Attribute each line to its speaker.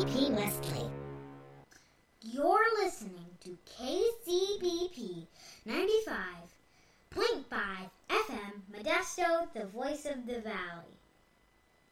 Speaker 1: KCBP Wesley. You're listening to KCBP 95.5 FM Modesto, the voice of the valley.